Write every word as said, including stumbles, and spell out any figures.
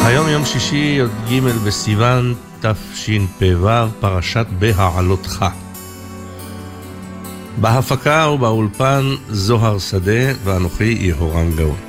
היום יום שישי, י"ג בסיוון תשפ"ו, פרשת בהעלותך. בהפקה ובאולפן זוהר שדה ואנוכי יהורם גאון.